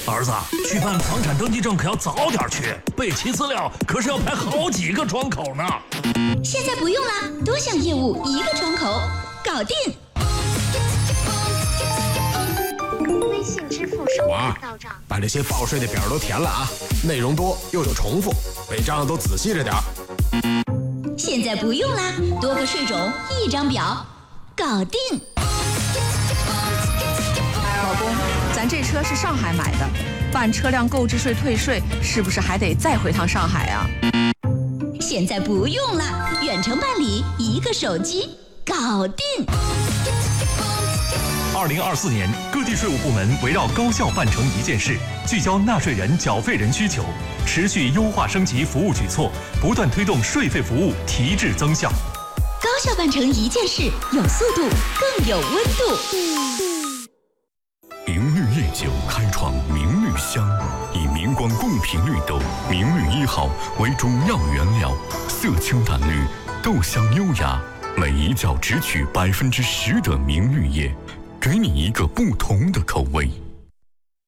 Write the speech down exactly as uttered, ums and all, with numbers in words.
儿子，去办房产登记证可要早点去，备齐资料可是要排好几个窗口呢。 现在不用了，多项业务一个窗口，搞定。 微信支付收款到账。 把这些报税的表都填了啊，内容多又有重复，违章都仔细着点。 现在不用啦，多个税种一张表，搞定。 老公，咱这车是上海买的，办车辆购置税退税是不是还得再回趟上海啊？ 现在不用了，远程办理，一个手机，搞定。 二零二四年，各地税务部门围绕高效办成一件事，聚焦纳税人、缴费人需求，持续优化升级服务举措，不断推动税费服务提质增效。 高效办成一件事，有速度，更有温度。 明绿夜酒开创明绿香，以明光贡品绿豆明绿一号为主要原料，色清淡绿，豆香优雅，每一角只取百分之十的明绿叶，给你一个不同的口味。